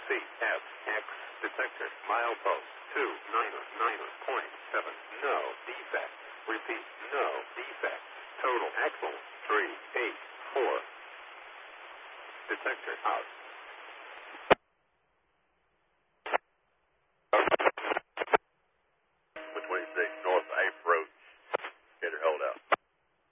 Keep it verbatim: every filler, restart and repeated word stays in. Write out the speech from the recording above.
C F X detector milepost two nine nine point seven. No defect. Repeat, no defect. Total axle three eight four. Detector out.